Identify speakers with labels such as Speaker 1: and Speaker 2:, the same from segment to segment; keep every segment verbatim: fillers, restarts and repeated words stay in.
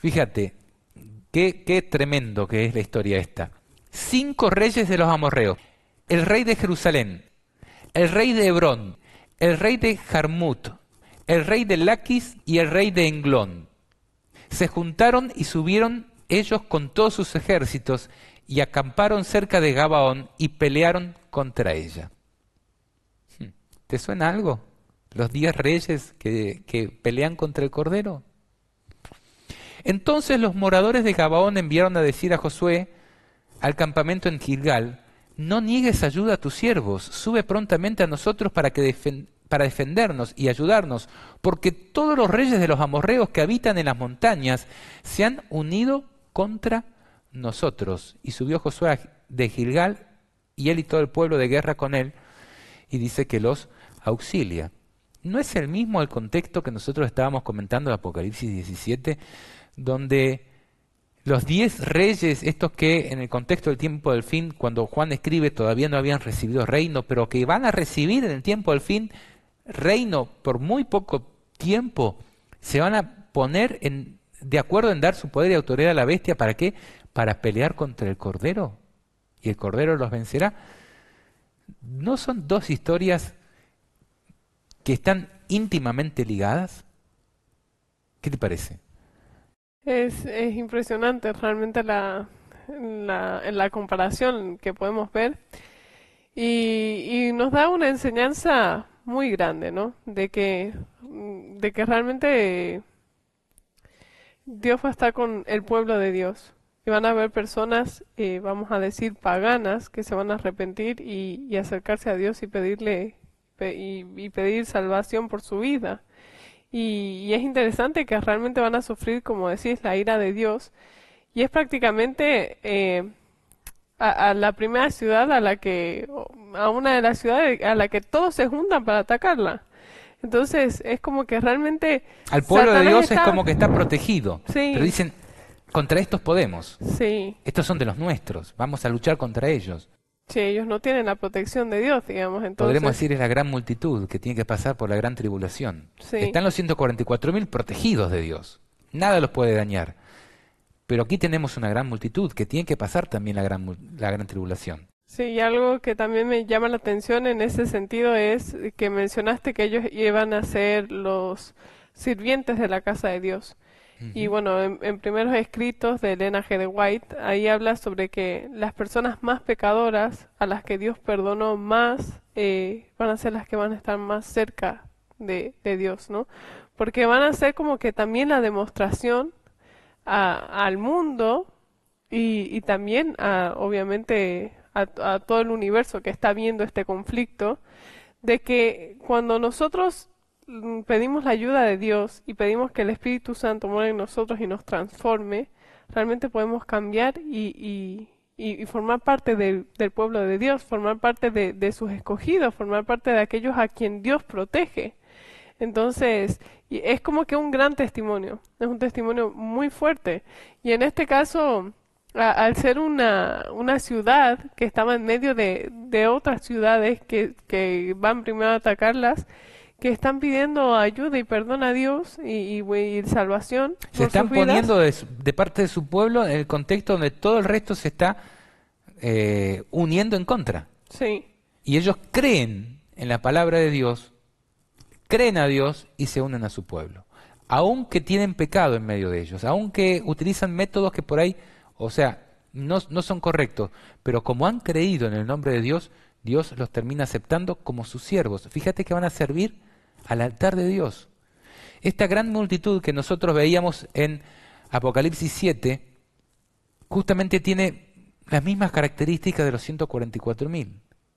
Speaker 1: Fíjate, qué, qué tremendo que es la historia esta. Cinco reyes de los amorreos. El rey de Jerusalén, el rey de Hebrón, el rey de Jarmut, el rey de Laquis y el rey de Englón. Se juntaron y subieron ellos con todos sus ejércitos y acamparon cerca de Gabaón y pelearon contra ella. ¿Te suena algo? ¿Los diez reyes que, que pelean contra el Cordero? Entonces los moradores de Gabaón enviaron a decir a Josué al campamento en Gilgal: no niegues ayuda a tus siervos, sube prontamente a nosotros para, que defen- para defendernos y ayudarnos, porque todos los reyes de los amorreos que habitan en las montañas se han unido contra nosotros. Y subió Josué de Gilgal, y él y todo el pueblo de guerra con él, y dice que los auxilia. ¿No es el mismo el contexto que nosotros estábamos comentando en Apocalipsis diecisiete, donde los diez reyes, estos que en el contexto del tiempo del fin, cuando Juan escribe, todavía no habían recibido reino, pero que van a recibir en el tiempo del fin reino por muy poco tiempo, se van a poner en, de acuerdo en dar su poder y autoridad a la bestia? ¿Para qué? Para pelear contra el Cordero, y el Cordero los vencerá. ¿No son dos historias que están íntimamente ligadas? ¿Qué te parece?
Speaker 2: Es, es impresionante realmente la, la, la comparación que podemos ver y, y nos da una enseñanza muy grande, ¿no? De que, mm, de que realmente Dios va a estar con el pueblo de Dios. Y van a haber personas, eh, vamos a decir, paganas, que se van a arrepentir y, y acercarse a Dios y pedirle pe- y, y pedir salvación por su vida. Y, y es interesante que realmente van a sufrir, como decís, la ira de Dios. Y es prácticamente eh, a, a la primera ciudad a la que, a una de las ciudades a la que todos se juntan para atacarla. Entonces es como que realmente
Speaker 1: Al pueblo de
Speaker 2: Satanás
Speaker 1: Dios es
Speaker 2: está,
Speaker 1: como que está protegido, pero
Speaker 2: sí,
Speaker 1: dicen, contra estos podemos,
Speaker 2: sí,
Speaker 1: estos son de los nuestros, vamos a luchar contra ellos.
Speaker 2: sí, ellos no tienen la protección de Dios, digamos,
Speaker 1: Podremos
Speaker 2: entonces,
Speaker 1: decir es la gran multitud que tiene que pasar por la gran tribulación.
Speaker 2: sí.
Speaker 1: Están los ciento cuarenta y cuatro mil protegidos de Dios, nada los puede dañar. Pero aquí tenemos una gran multitud que tiene que pasar también la gran, mul- la gran tribulación.
Speaker 2: Sí, y algo que también me llama la atención en ese sentido es que mencionaste que ellos iban a ser los sirvientes de la casa de Dios. Y
Speaker 1: Ujú.
Speaker 2: bueno, en, en primeros escritos de Elena G. de White, ahí habla sobre que las personas más pecadoras, a las que Dios perdonó más, eh, van a ser las que van a estar más cerca de, de Dios, ¿no? Porque van a ser como que también la demostración a- al mundo y, y también a, obviamente a, a todo el universo que está viendo este conflicto, de que cuando nosotros mm, pedimos la ayuda de Dios y pedimos que el Espíritu Santo muera en nosotros y nos transforme, realmente podemos cambiar y, y, y- y formar parte del, del pueblo de Dios, formar parte de, de sus escogidos, formar parte de aquellos a quien Dios protege. Entonces, y es como que un gran testimonio, es un testimonio muy fuerte. Y en este caso, a- al ser una, una ciudad que estaba en medio de, de otras ciudades que, que van primero a atacarlas, que están pidiendo ayuda y perdón a Dios y, y, y salvación
Speaker 1: Se
Speaker 2: por sus
Speaker 1: están
Speaker 2: vidas.
Speaker 1: poniendo de, su- de parte de su pueblo en el contexto donde todo el resto se está eh, uniendo en contra.
Speaker 2: Sí,
Speaker 1: Y ellos creen en la palabra de Dios, creen a Dios y se unen a su pueblo. Aunque tienen pecado en medio de ellos, aunque utilizan métodos que por ahí, o sea, no, no son correctos, pero como han creído en el nombre de Dios, Dios los termina aceptando como sus siervos. Fíjate que van a servir al altar de Dios. Esta gran multitud que nosotros veíamos en Apocalipsis siete, justamente tiene las mismas características de los ciento cuarenta y cuatro mil.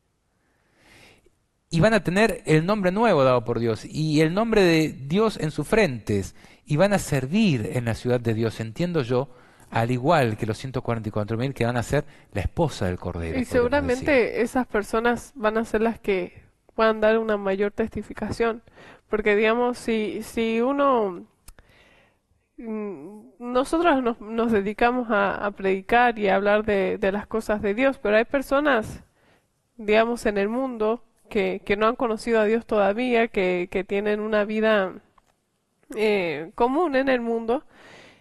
Speaker 1: Y van a tener el nombre nuevo dado por Dios y el nombre de Dios en sus frentes y van a servir en la ciudad de Dios, entiendo yo, al igual que los ciento cuarenta y cuatro mil que van a ser la esposa del Cordero,
Speaker 2: y
Speaker 1: podríamos decir.
Speaker 2: seguramente esas personas van a ser las que puedan dar una mayor testificación. Porque digamos, si, si uno mm, nosotros nos, nos dedicamos a, a predicar y a hablar de, de las cosas de Dios, pero hay personas, digamos, en el mundo que, que no han conocido a Dios todavía, que, que tienen una vida eh, común en el mundo